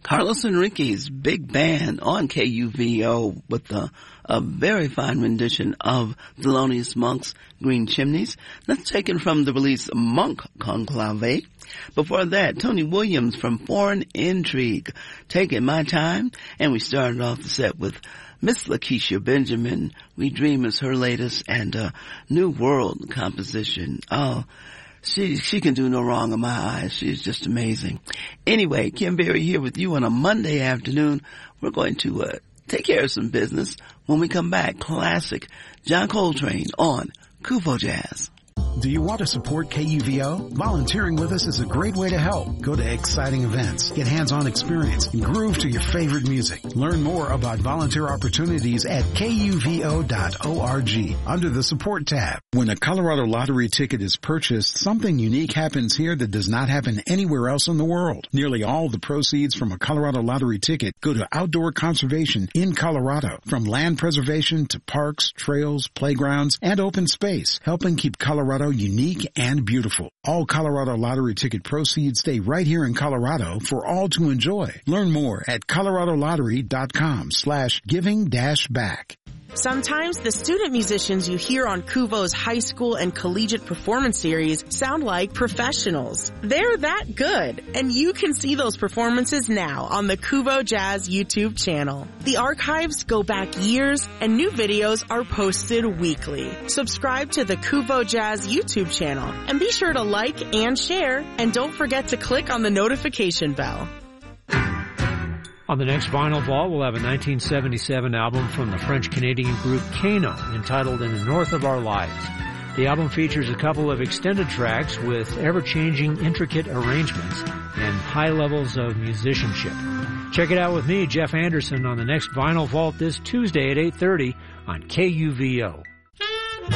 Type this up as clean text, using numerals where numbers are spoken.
Carlos Enrique's big band on KUVO with a very fine rendition of Thelonious Monk's Green Chimneys. That's taken from the release Monk Conclave. Before that, Tony Williams from Foreign Intrigue, Taking My Time. And we started off the set with Miss Lakeisha Benjamin. We Dream is her latest and New World composition. Oh, She can do no wrong in my eyes. She's just amazing. Anyway, Kim Berry here with you on a Monday afternoon. We're going to take care of some business. When we come back, classic John Coltrane on Kuvo Jazz. Do you want to support KUVO? Volunteering with us is a great way to help. Go to exciting events, get hands-on experience, and groove to your favorite music. Learn more about volunteer opportunities at kuvo.org under the Support tab. When a Colorado Lottery ticket is purchased, something unique happens here that does not happen anywhere else in the world. Nearly all the proceeds from a Colorado Lottery ticket go to outdoor conservation in Colorado, from land preservation to parks, trails, playgrounds, and open space, helping keep Colorado unique and beautiful. All Colorado Lottery ticket proceeds stay right here in Colorado for all to enjoy. Learn more at coloradolottery.com/giving-back. Sometimes the student musicians you hear on Kuvo's high school and collegiate performance series sound like professionals. They're that good, and you can see those performances now on the Kuvo Jazz YouTube channel. The archives go back years, and new videos are posted weekly. Subscribe to the Kuvo Jazz YouTube channel, and be sure to like and share, and don't forget to click on the notification bell. On the next Vinyl Vault, we'll have a 1977 album from the French-Canadian group Kano entitled In the North of Our Lives. The album features a couple of extended tracks with ever-changing, intricate arrangements and high levels of musicianship. Check it out with me, Jeff Anderson, on the next Vinyl Vault this Tuesday at 8:30 on KUVO.